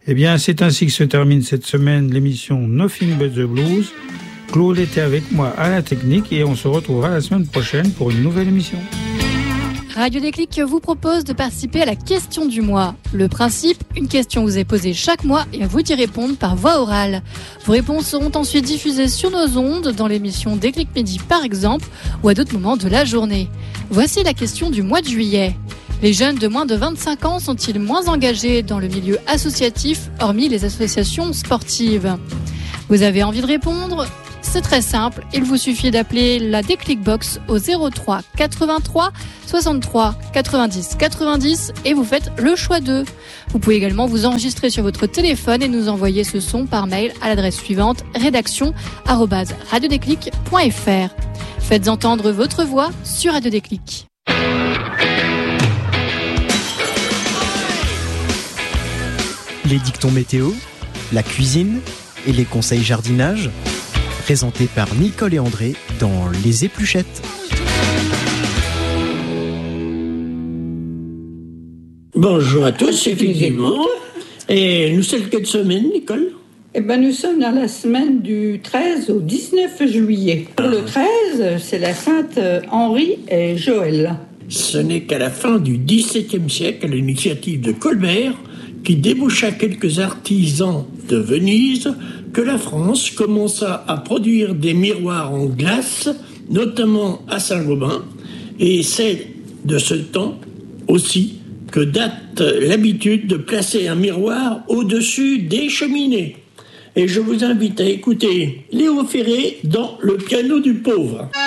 Eh bien, c'est ainsi que se termine cette semaine l'émission Nothing But the Blues. Claude était avec moi à la technique et on se retrouvera la semaine prochaine pour une nouvelle émission. Radio Déclic vous propose de participer à la question du mois. Le principe, une question vous est posée chaque mois et à vous d'y répondre par voie orale. Vos réponses seront ensuite diffusées sur nos ondes, dans l'émission Déclic Midi par exemple, ou à d'autres moments de la journée. Voici la question du mois de juillet. Les jeunes de moins de 25 ans sont-ils moins engagés dans le milieu associatif, hormis les associations sportives ? Vous avez envie de répondre ? C'est très simple, il vous suffit d'appeler la Déclic Box au 03 83 63 90 90 et vous faites le choix d'eux. Vous pouvez également vous enregistrer sur votre téléphone et nous envoyer ce son par mail à l'adresse suivante rédaction@radiodéclic.fr. Faites entendre votre voix sur Radio Déclic. Les dictons météo, la cuisine et les conseils jardinage, présentés par Nicole et André dans Les Épluchettes. Bonjour à tous, effectivement. Et nous sommes quelle semaine, Nicole ? Eh bien, nous sommes dans la semaine du 13 au 19 juillet. Pour le 13, c'est la Sainte Henri et Joël. Ce n'est qu'à la fin du XVIIe siècle, à l'initiative de Colbert, qui déboucha quelques artisans de Venise, que la France commença à produire des miroirs en glace, notamment à Saint-Gobain, et c'est de ce temps aussi que date l'habitude de placer un miroir au-dessus des cheminées. Et je vous invite à écouter Léo Ferré dans Le piano du pauvre.